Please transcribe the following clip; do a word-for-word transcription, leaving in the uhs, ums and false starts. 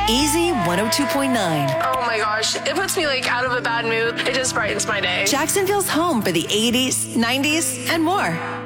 Easy one oh two point nine. Oh my gosh, it puts me like out of a bad mood. It just brightens my day. Jacksonville's home for the eighties, nineties, and more.